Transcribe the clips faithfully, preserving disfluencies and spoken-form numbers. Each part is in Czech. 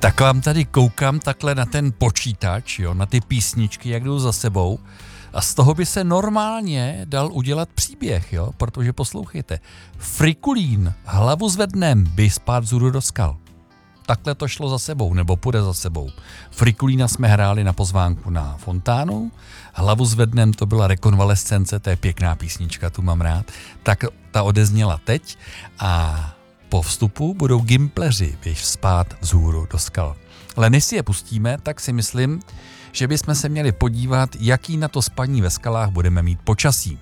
Tak vám tady koukám takhle na ten počítač, jo, na ty písničky, jak jdou za sebou. A z toho by se normálně dal udělat příběh, jo, protože poslouchejte. Frikulín, hlavu zvednem, by spát vzhůru do skal. Takhle to šlo za sebou, nebo půjde za sebou. Frikulína jsme hráli na pozvánku na Fontánu, hlavu zvednem to byla Rekonvalescence, to je pěkná písnička, tu mám rád. Tak ta odezněla teď a po vstupu budou Gimpleři, běž spát vzhůru do skal. Ale než si je pustíme, tak si myslím, že bychom se měli podívat, jaký na to spaní ve skalách budeme mít počasí.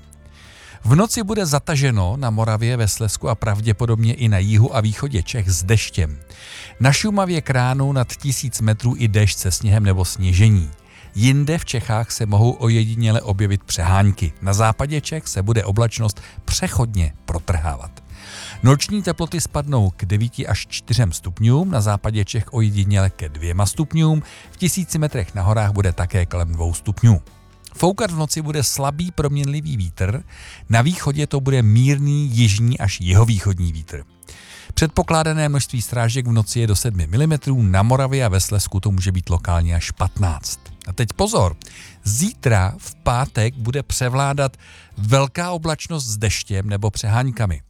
V noci bude zataženo na Moravě, ve Slezsku a pravděpodobně i na jihu a východě Čech s deštěm. Na Šumavě k ránu nad tisíc metrů i déšť se sněhem nebo sněžení. Jinde v Čechách se mohou ojediněle objevit přehánky. Na západě Čech se bude oblačnost přechodně protrhávat. Noční teploty spadnou k devíti až čtyřem stupňům, na západě Čech ojediněle ke dvěma stupňům, v tisíci metrech na horách bude také kolem dvou stupňů. Foukat v noci bude slabý proměnlivý vítr, na východě to bude mírný jižní až jihovýchodní vítr. Předpokládané množství srážek v noci je do sedmi milimetrů, na Moravě a ve Slezsku to může být lokálně až patnáct. A teď pozor, zítra v pátek bude převládat velká oblačnost s deštěm nebo přeháňkami.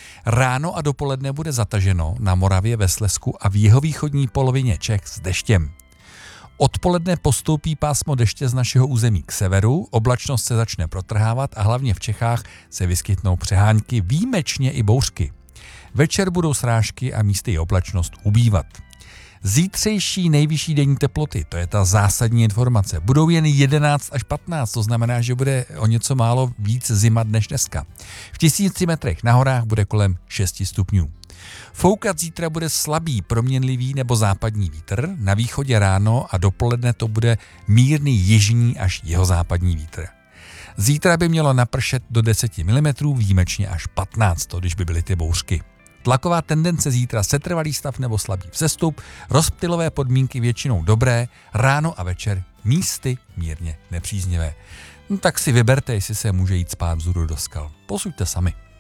Ráno a dopoledne bude zataženo na Moravě, ve Slezsku a v jihovýchodní polovině Čech s deštěm. Odpoledne postoupí pásmo deště z našeho území k severu, oblačnost se začne protrhávat a hlavně v Čechách se vyskytnou přehánky, výjimečně i bouřky. Večer budou srážky a místy i oblačnost ubývat. Zítřejší nejvyšší denní teploty, to je ta zásadní informace, budou jen jedenáct až patnáct, to znamená, že bude o něco málo víc zima než dneska. V tisíci metrech na horách bude kolem šesti stupňů. Foukat zítra bude slabý, proměnlivý nebo západní vítr, na východě ráno a dopoledne to bude mírný jižní až jihozápadní vítr. Zítra by mělo napršet do deseti milimetrů, výjimečně až patnáct, to když by byly ty bouřky. Tlaková tendence zítra setrvalý stav nebo slabý vzestup, rozptylové podmínky většinou dobré, ráno a večer místy mírně nepříznivé. No tak si vyberte, jestli se může jít spát vzhůru do skal. Posuďte sami.